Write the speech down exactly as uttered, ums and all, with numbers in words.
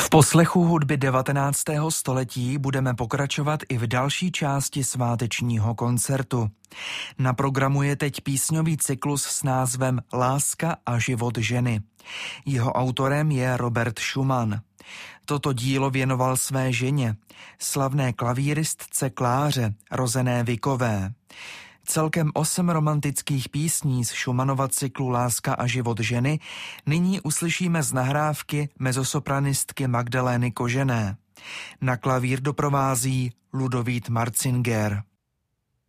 poslechu hudby devatenáctého století budeme pokračovat i v další části svátečního koncertu. Na programu je teď písňový cyklus s názvem Láska a život ženy. Jeho autorem je Robert Schumann. Toto dílo věnoval své ženě, slavné klavíristce Kláře, rozené Wickové. Celkem osm romantických písní z Schumannova cyklu Láska a život ženy nyní uslyšíme z nahrávky mezzosopranistky Magdalény Kožené. Na klavír doprovází Ludovít Marcinger.